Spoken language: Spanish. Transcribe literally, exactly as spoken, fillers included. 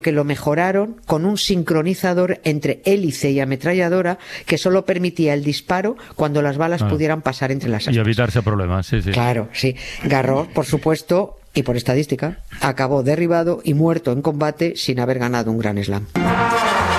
que lo mejoraron con un sincronizador entre hélice y ametralladora que solo permitía el disparo cuando las balas ah. pudieran pasar entre las aspas. Y evitarse problemas, sí, sí. Claro, sí. Garros, por supuesto, y por estadística, acabó derribado y muerto en combate sin haber ganado un Grand Slam.